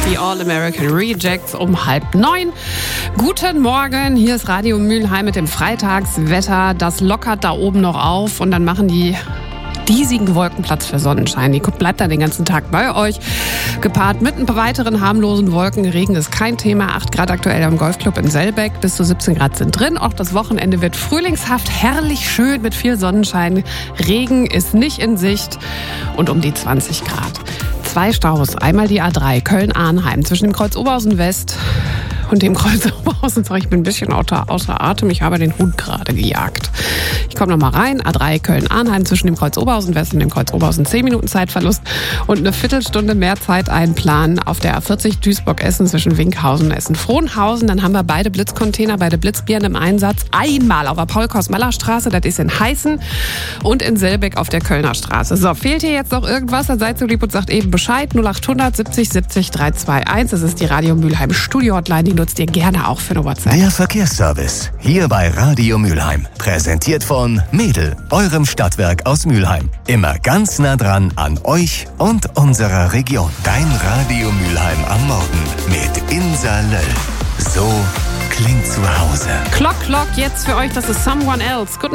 die All-American Rejects um 8:30. Guten Morgen, hier ist Radio Mülheim mit dem Freitagswetter. Das lockert da oben noch auf und dann machen die diesigen Wolken Platz für Sonnenschein. Die bleibt dann den ganzen Tag bei euch. Gepaart mit ein paar weiteren harmlosen Wolken. Regen ist kein Thema. 8 Grad aktuell am Golfclub in Selbeck. Bis zu 17 Grad sind drin. Auch das Wochenende wird frühlingshaft, herrlich schön mit viel Sonnenschein. Regen ist nicht in Sicht und um die 20 Grad. 2 Staus. Einmal die A3 Köln-Arnheim zwischen dem Kreuz Oberhausen West und dem Kreuz Oberhausen. Sorry, ich bin ein bisschen außer Atem. Ich habe den Hund gerade gejagt. Ich komme noch mal rein. A3 Köln-Arnheim zwischen dem Kreuz Oberhausen West und dem Kreuz Oberhausen 10 Minuten Zeitverlust und eine Viertelstunde mehr Zeit einplanen auf der A40 Duisburg-Essen zwischen Winkhausen und Essen-Frohnhausen. Dann haben wir beide Blitzcontainer, beide Blitzbirnen im Einsatz. Einmal auf der Paul-Kosmella-Straße, das ist in Heißen, und in Selbeck auf der Kölner Straße. So, fehlt hier jetzt noch irgendwas, dann seid so lieb und sagt eben Bescheid. 0800 70 70 321. Das ist die Radio Mülheim Studio-Hotline. Die nutzt ihr gerne auch für eine WhatsApp. Der Verkehrsservice hier bei Radio Mülheim. Präsentiert von Mädel, eurem Stadtwerk aus Mülheim. Immer ganz nah dran an euch und unserer Region. Dein Radio Mülheim am Morgen mit Insa Löll. So klingt zu Hause. Clock, jetzt für euch, das ist Someone Else. Guten